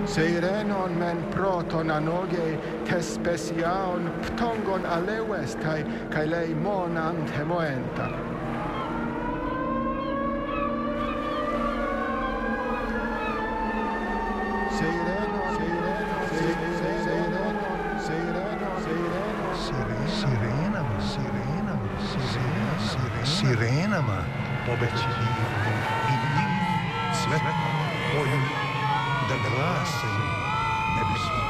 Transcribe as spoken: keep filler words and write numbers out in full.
Seirenon men proton anoge tes speciaon ptongon alewes kai kai lei monan temoenta. Seireno, seireno, seireno, seireno, seireno, Sirena, sirena, sirena, sirenama, pobeći i njim svet poju da glase nebesno.